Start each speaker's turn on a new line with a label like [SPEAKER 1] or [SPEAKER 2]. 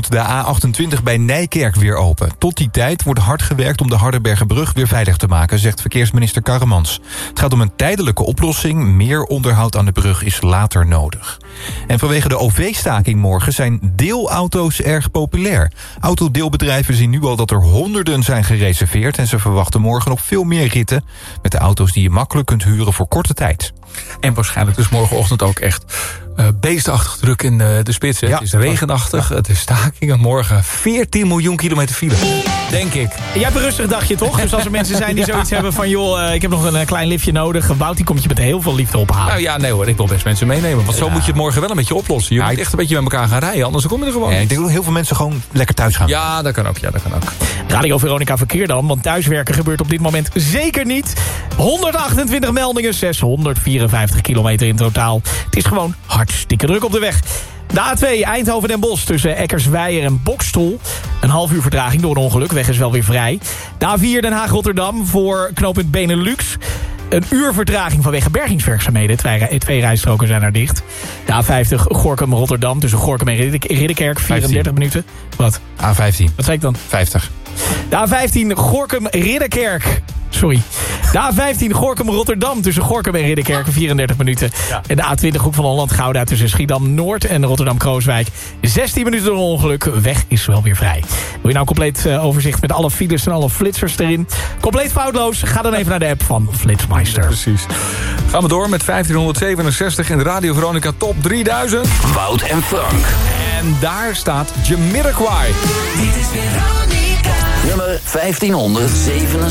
[SPEAKER 1] de A28 bij Nijkerk weer open. Tot die tijd wordt hard gewerkt om de Hardenbergenbrug weer veilig te maken, zegt verkeersminister Karremans. Het gaat om een tijdelijke oplossing. Meer onderhoud aan de brug is later nodig. En vanwege de OV-staking morgen zijn deelauto's erg populair. Autodeelbedrijven zien nu al dat er honderden zijn gereserveerd en ze verwachten morgen nog veel meer ritten met de auto's die je makkelijk kunt huren voor korte tijd.
[SPEAKER 2] En waarschijnlijk dus morgenochtend ook echt beestachtig druk in de spits. Ja. Het is regenachtig, het is stakingen. Morgen 14 miljoen kilometer file, denk ik.
[SPEAKER 3] Jij hebt een rustig dagje, toch? Dus als er mensen zijn die zoiets hebben van... joh, ik heb nog een klein liftje nodig. Wout, die komt je met heel veel liefde ophalen.
[SPEAKER 2] Nou ja, nee hoor, ik wil best mensen meenemen. Want zo moet je het morgen wel een beetje oplossen. Je moet echt een beetje met elkaar gaan rijden, anders kom je er gewoon.
[SPEAKER 1] Ja, ik denk dat heel veel mensen gewoon lekker thuis gaan.
[SPEAKER 2] Ja, dat kan ook.
[SPEAKER 3] Radio Veronica verkeer dan, want thuiswerken gebeurt op dit moment zeker niet. 128 meldingen, 654 kilometer in totaal. Het is gewoon hartstikke druk op de weg. De A2 Eindhoven en Bosch tussen Eckersweijer en Bokstel. Een half uur vertraging door een ongeluk, weg is wel weer vrij. De A4 Den Haag-Rotterdam voor knooppunt Benelux. Een uur vertraging vanwege bergingswerkzaamheden. Twee rijstroken zijn daar dicht. De A50 Gorinchem-Rotterdam tussen Gorinchem en Ridderkerk. 34 minuten. Wat?
[SPEAKER 1] A15.
[SPEAKER 3] Wat zei ik dan?
[SPEAKER 1] 50.
[SPEAKER 3] De A15 Gorinchem-Ridderkerk. Sorry. De A15 Gorinchem-Rotterdam tussen Gorinchem en Ridderkerk 34 minuten. Ja. En de A20 Hoek van Holland-Gouda tussen Schiedam-Noord en Rotterdam-Krooswijk 16 minuten door een ongeluk. Weg is wel weer vrij. Wil je nou compleet overzicht met alle files en alle flitsers erin? Compleet foutloos? Ga dan even naar de app van Flitsmeister.
[SPEAKER 2] Precies. Gaan we door met 1567 in de Radio Veronica Top 3000.
[SPEAKER 4] Wout en Frank.
[SPEAKER 2] En daar staat Jamiroquai.
[SPEAKER 4] Dit is Veronica. Nummer 1567.